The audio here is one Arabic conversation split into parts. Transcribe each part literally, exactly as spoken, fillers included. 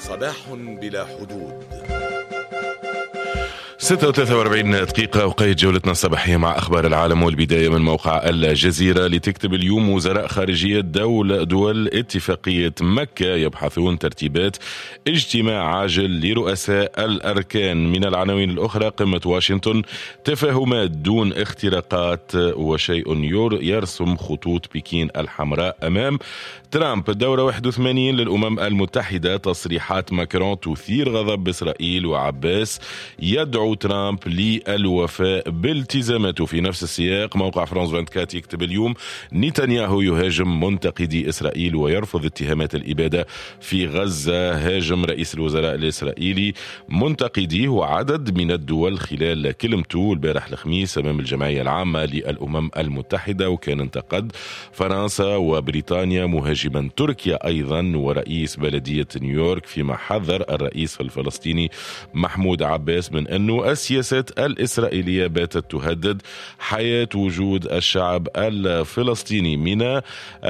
صباح بلا حدود. ستة وثلاثة وأربعين دقيقة وقيد جولتنا الصباحية مع أخبار العالم، والبداية من موقع الجزيرة. لتكتب اليوم: وزراء خارجية دول دول اتفاقية مكة يبحثون ترتيبات اجتماع عاجل لرؤساء الأركان. من العناوين الأخرى: قمة واشنطن، تفاهمات دون اختراقات وشيء يرسم خطوط بكين الحمراء أمام ترامب. الدورة واحد وثمانين للأمم المتحدة، تصريحات ماكرون تثير غضب إسرائيل، وعباس يدعو ترامب للوفاء بالتزاماته. في نفس السياق موقع فرانس أربعة وعشرين يكتب اليوم: نتنياهو يهاجم منتقدي إسرائيل ويرفض اتهامات الإبادة في غزة. هاجم رئيس الوزراء الإسرائيلي منتقديه وعدد من الدول خلال كلمته البارح الخميس أمام الجمعية العامة للأمم المتحدة، وكان انتقد فرنسا وبريطانيا مهاجما تركيا أيضا ورئيس بلدية نيويورك، فيما حذر الرئيس الفلسطيني محمود عباس من أنه السياسات الإسرائيلية باتت تهدد حياة وجود الشعب الفلسطيني. من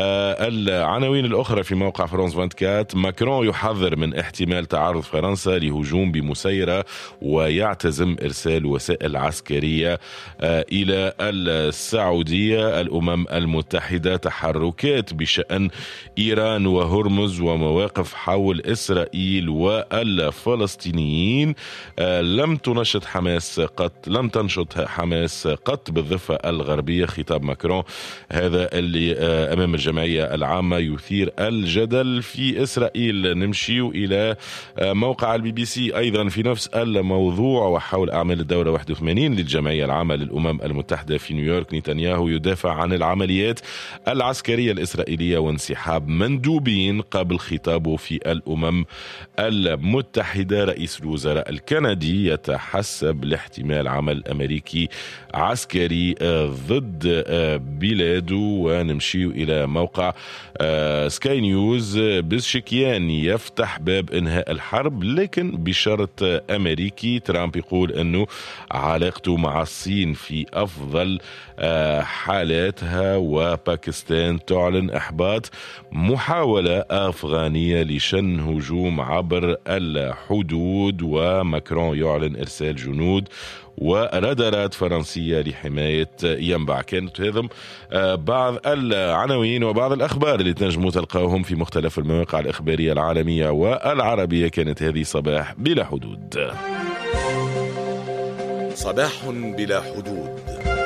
العناوين الأخرى في موقع فرانس أربعة وعشرين: ماكرون يحذر من احتمال تعرض فرنسا لهجوم بمسيرة ويعتزم إرسال وسائل عسكرية إلى السعودية. الأمم المتحدة: تحركات بشأن إيران وهرمز ومواقف حول إسرائيل والفلسطينيين. لم تنشط حماس قط لم تنشط حماس قط بالضفة الغربية. خطاب ماكرون هذا اللي أمام الجمعية العامة يثير الجدل في إسرائيل. نمشي إلى موقع البي بي سي أيضا في نفس الموضوع وحول أعمال الدورة واحد وثمانين للجمعية العامة للأمم المتحدة في نيويورك. نتنياهو يدافع عن العمليات العسكرية الإسرائيلية وانسحاب مندوبين قبل خطابه في الأمم المتحدة. رئيس الوزراء الكندي يتحسب لاحتمال عمل أمريكي عسكري ضد بلاده. ونمشي إلى موقع سكاي نيوز: بزشكيان يفتح باب إنهاء الحرب لكن بشرط أمريكي. ترامب يقول أنه علاقته مع الصين في أفضل حالاتها. وباكستان تعلن إحباط محاولة أفغانية لشن هجوم عبر الحدود. وماكرون يعلن إرسال جنود ورادارات فرنسية لحماية ينبع. كانت هذم بعض العناوين وبعض الأخبار اللي تنجموا تلقاوهم في مختلف المواقع الإخبارية العالمية والعربية. كانت هذه صباح بلا حدود. صباح بلا حدود.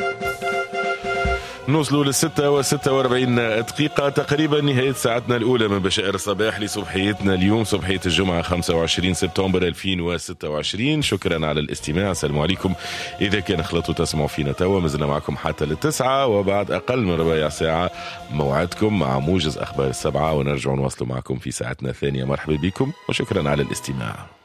نوصلوا للستة وستة وأربعين دقيقة تقريبا، نهاية ساعتنا الأولى من بشائر الصباح لصبحيتنا اليوم، صبحية الجمعة خمسة وعشرين سبتمبر ألفين وستة وعشرين. شكرا على الاستماع، السلام عليكم. إذا كان خلطوا تسمعوا فينا توا، مازلنا معكم حتى للتسعة، وبعد أقل من ربع ساعة موعدكم مع موجز أخبار السبعة، ونرجع نواصل معكم في ساعتنا الثانية. مرحبا بكم وشكرا على الاستماع.